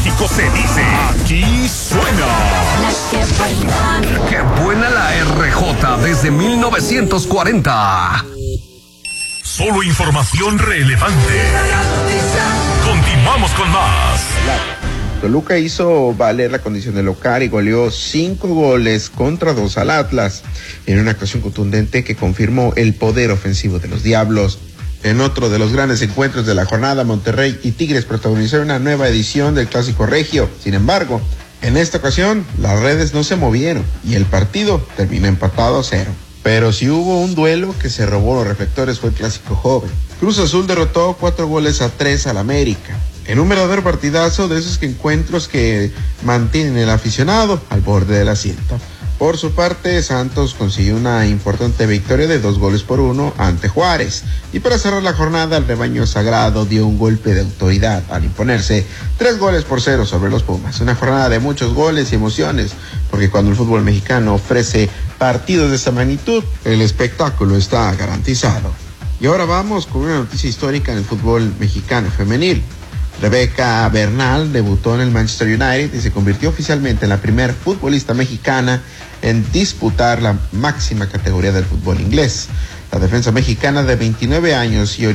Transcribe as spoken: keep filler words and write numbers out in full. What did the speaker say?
México se dice, aquí suena. La que buena. Qué buena la R J desde mil novecientos cuarenta. Solo información relevante. Continuamos con más. Toluca hizo valer la condición de local y goleó cinco goles contra dos al Atlas, en una actuación contundente que confirmó el poder ofensivo de los Diablos. En otro de los grandes encuentros de la jornada, Monterrey y Tigres protagonizaron una nueva edición del Clásico Regio. Sin embargo, en esta ocasión, las redes no se movieron y el partido terminó empatado a cero. Pero si hubo un duelo que se robó los reflectores fue el Clásico Joven. Cruz Azul derrotó cuatro goles a tres al América, en un verdadero partidazo de esos encuentros que mantienen el aficionado al borde del asiento. Por su parte, Santos consiguió una importante victoria de dos goles por uno ante Juárez. Y para cerrar la jornada, el rebaño sagrado dio un golpe de autoridad al imponerse tres goles por cero sobre los Pumas. Una jornada de muchos goles y emociones, porque cuando el fútbol mexicano ofrece partidos de esta magnitud, el espectáculo está garantizado. Y ahora vamos con una noticia histórica en el fútbol mexicano femenil. Rebeca Bernal debutó en el Manchester United y se convirtió oficialmente en la primera futbolista mexicana en disputar la máxima categoría del fútbol inglés. La defensa mexicana de veintinueve años y